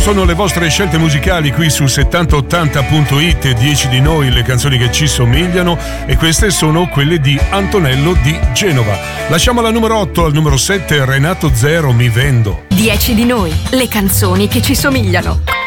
sono le vostre scelte musicali qui su 7080.it, 10 di noi, le canzoni che ci somigliano, e queste sono quelle di Antonello di Genova. Lasciamo la numero 8, al numero 7 Renato Zero, Mi Vendo. 10 di noi, le canzoni che ci somigliano.